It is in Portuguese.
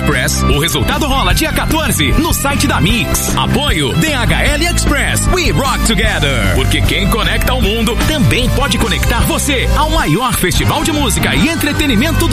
Express, o resultado rola dia 14 no site da Mix. Apoio DHL Express. We rock together. Porque quem conecta ao mundo também pode conectar você ao maior festival de música e entretenimento do